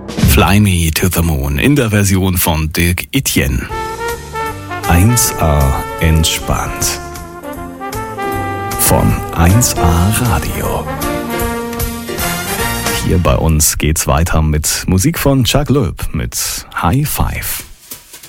Fly Me to the Moon in der Version von Dirk Etienne. 1A entspannt. Von 1A Radio. Hier bei uns geht's weiter mit Musik von Chuck Loeb mit High Five.